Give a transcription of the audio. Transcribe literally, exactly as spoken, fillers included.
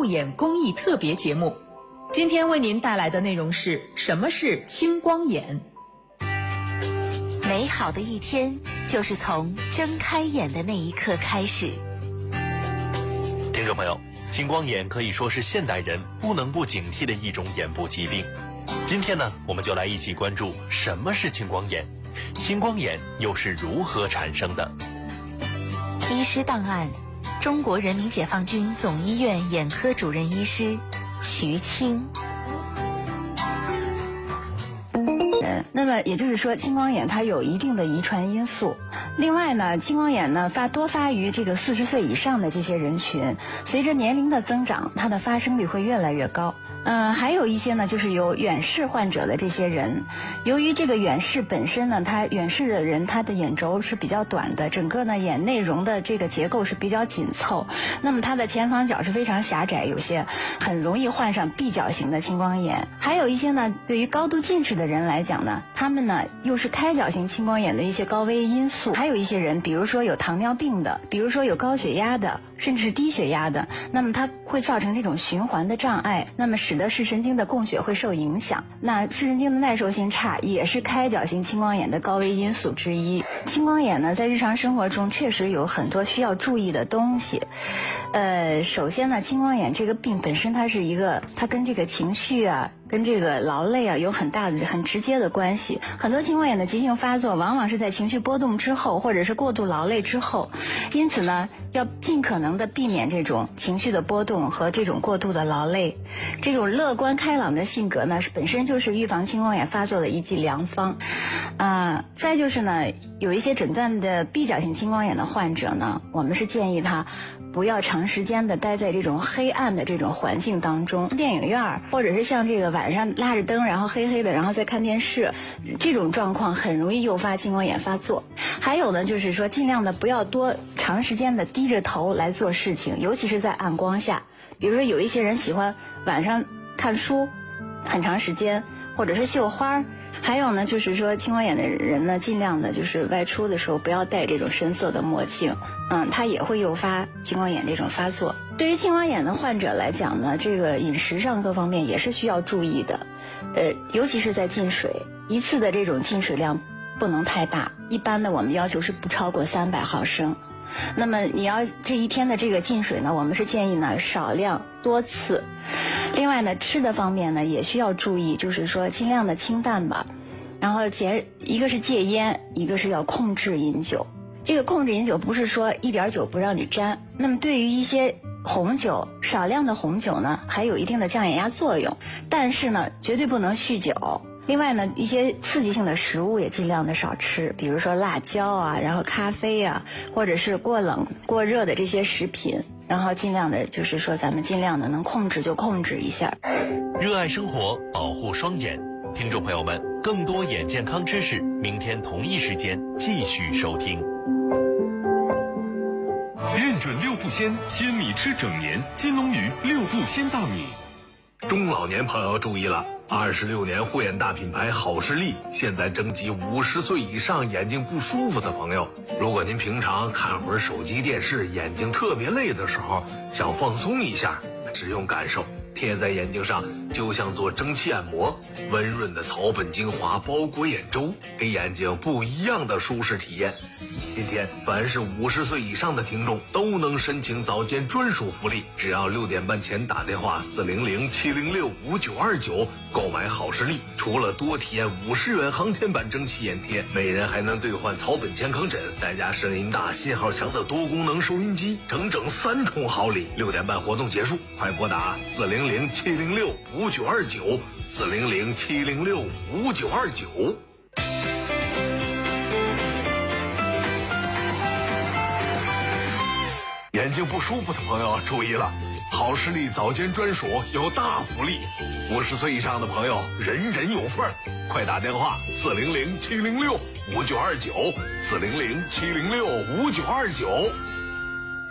护眼公益特别节目。今天为您带来的内容是什么是青光眼？ 美好的一天就是从睁开眼的那一刻开始。 听众朋友，青光眼可以说是现代人不能不警惕的一种眼部疾病。今天呢，我们就来一起关注什么是青光眼，青光眼又是如何产生的。 医师档案，中国人民解放军总医院眼科主任医师徐清。 呃，那么也就是说，青光眼它有一定的遗传因素。另外呢，青光眼呢发多发于这个四十岁以上的这些人群，随着年龄的增长，它的发生率会越来越高。嗯，还有一些呢，就是有远视患者的这些人，由于这个远视本身呢，他远视的人他的眼轴是比较短的，整个呢眼内容的这个结构是比较紧凑，那么他的前房角是非常狭窄，有些很容易患上闭角型的青光眼。还有一些呢，对于高度近视的人来讲呢，他们呢又是开角型青光眼的一些高危因素。还有一些人，比如说有糖尿病的，比如说有高血压的，甚至是低血压的，那么它会造成这种循环的障碍，那么使得视神经的供血会受影响。那视神经的耐受性差也是开角型青光眼的高危因素之一。青光眼呢，在日常生活中确实有很多需要注意的东西。呃，首先呢，青光眼这个病本身它是一个，它跟这个情绪啊，跟这个劳累啊有很大的很直接的关系。很多青光眼的急性发作往往是在情绪波动之后，或者是过度劳累之后，因此呢，要尽可能的避免这种情绪的波动和这种过度的劳累。这种乐观开朗的性格呢，是本身就是预防青光眼发作的一剂良方。啊、呃，再就是呢，有一些诊断的闭角型青光眼的患者呢，我们是建议他不要长时间的待在这种黑暗的这种环境当中，电影院或者是像这个晚上拉着灯然后黑黑的然后再看电视，这种状况很容易诱发青光眼发作。还有呢，就是说尽量的不要多长时间的低着头来做事情，尤其是在暗光下。比如说有一些人喜欢晚上看书很长时间，或者是绣花。还有呢，就是说青光眼的人呢，尽量的就是外出的时候不要戴这种深色的墨镜，嗯，它也会诱发青光眼这种发作。对于青光眼的患者来讲呢，这个饮食上各方面也是需要注意的，呃，尤其是在进水，一次的这种进水量不能太大，一般的我们要求是不超过三百毫升。那么你要这一天的这个进水呢，我们是建议呢少量多次。另外呢，吃的方面呢也需要注意，就是说尽量的清淡吧，然后减一个是戒烟，一个是要控制饮酒。这个控制饮酒不是说一点酒不让你沾，那么对于一些红酒，少量的红酒呢还有一定的降眼压作用，但是呢绝对不能酗酒。另外呢，一些刺激性的食物也尽量的少吃，比如说辣椒啊，然后咖啡啊，或者是过冷过热的这些食品，然后尽量的就是说咱们尽量的能控制就控制一下。 热爱生活，保护双眼。听众朋友们，更多眼健康知识，明天同一时间继续收听。 认准六步鲜，鲜米吃整年，金龙鱼六步鲜大米。 中老年朋友注意了，二十六年护眼大品牌好视力现在征集五十岁以上眼睛不舒服的朋友。如果您平常看会儿手机电视，眼睛特别累的时候，想放松一下，只用感受贴在眼睛上，就像做蒸汽按摩，温润的草本精华包裹眼周，给眼睛不一样的舒适体验。今天凡是五十岁以上的听众都能申请早间专属福利，只要六点半前打电话四零零七零六五九二九购买好视力，除了多体验五十元航天版蒸汽眼贴，每人还能兑换草本健康枕，再加声音大信号强的多功能收音机，整整三重好礼。六点半活动结束，快拨打四零零七零六五九二九四零零七零六五九二九。眼睛不舒服的朋友注意了，好视力早间专属有大福利，五十岁以上的朋友人人有份儿，快打电话四零零七零六五九二九四零零七零六五九二九。